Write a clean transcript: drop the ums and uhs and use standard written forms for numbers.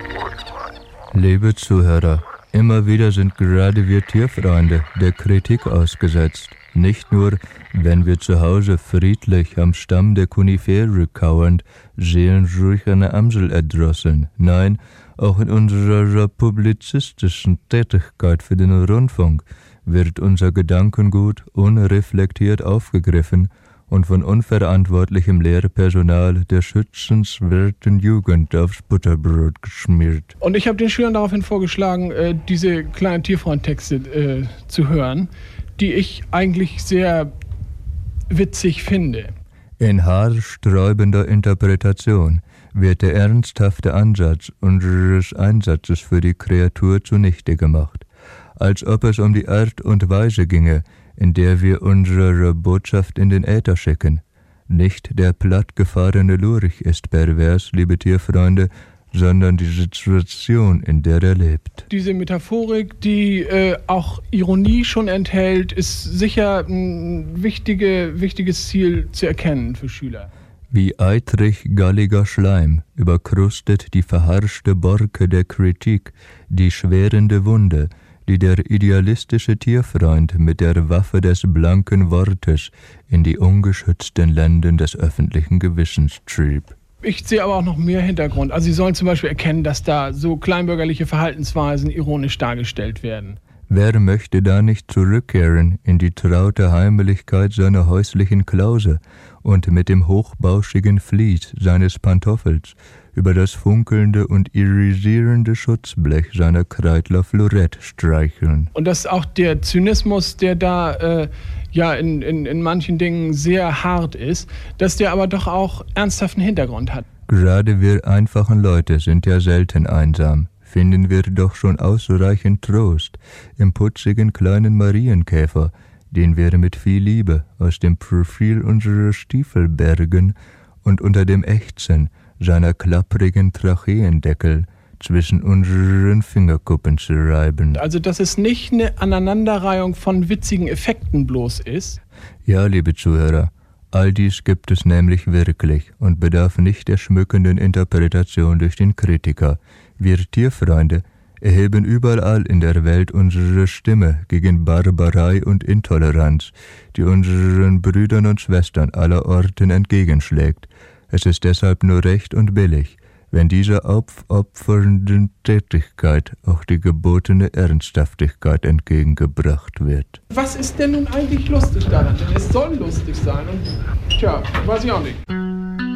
Liebe Zuhörer, immer wieder sind gerade wir Tierfreunde der Kritik ausgesetzt. Nicht nur, wenn wir zu Hause friedlich am Stamm der Konifere kauernd seelenruhig eine Amsel erdrosseln. Nein, auch in unserer publizistischen Tätigkeit für den Rundfunk wird unser Gedankengut unreflektiert aufgegriffen und von unverantwortlichem Lehrpersonal der schützenswerten Jugend aufs Butterbrot geschmiert. Und ich habe den Schülern daraufhin vorgeschlagen, diese kleinen Tierfreund-Texte zu hören, die ich eigentlich sehr witzig finde. In haarsträubender Interpretation wird der ernsthafte Ansatz unseres Einsatzes für die Kreatur zunichte gemacht, als ob es um die Art und Weise ginge, in der wir unsere Botschaft in den Äther schicken. Nicht der plattgefahrene Lurch ist pervers, liebe Tierfreunde, sondern die Situation, in der er lebt. Diese Metaphorik, die auch Ironie schon enthält, ist sicher ein wichtiges Ziel zu erkennen für Schüler. Wie eitrig galliger Schleim überkrustet die verharschte Borke der Kritik die schwerende Wunde, die der idealistische Tierfreund mit der Waffe des blanken Wortes in die ungeschützten Lenden des öffentlichen Gewissens trieb. Ich sehe aber auch noch mehr Hintergrund. Also Sie sollen zum Beispiel erkennen, dass da so kleinbürgerliche Verhaltensweisen ironisch dargestellt werden. Wer möchte da nicht zurückkehren in die traute Heimlichkeit seiner häuslichen Klause und mit dem hochbauschigen Vlies seines Pantoffels über das funkelnde und irisierende Schutzblech seiner Kreidler Florette streicheln? Und dass auch der Zynismus, der da in manchen Dingen sehr hart ist, dass der aber doch auch ernsthaften Hintergrund hat. Gerade wir einfachen Leute sind ja selten einsam. Finden wir doch schon ausreichend Trost im putzigen kleinen Marienkäfer, den wir mit viel Liebe aus dem Profil unserer Stiefel bergen und unter dem Ächzen seiner klapprigen Tracheendeckel zwischen unseren Fingerkuppen zu reiben. Also, dass es nicht eine Aneinanderreihung von witzigen Effekten bloß ist? Ja, liebe Zuhörer, all dies gibt es nämlich wirklich und bedarf nicht der schmückenden Interpretation durch den Kritiker. Wir Tierfreunde erheben überall in der Welt unsere Stimme gegen Barbarei und Intoleranz, die unseren Brüdern und Schwestern aller Orten entgegenschlägt. Es ist deshalb nur recht und billig, wenn dieser aufopfernden Tätigkeit auch die gebotene Ernsthaftigkeit entgegengebracht wird. Was ist denn nun eigentlich lustig daran? Denn es soll lustig sein und, weiß ich auch nicht.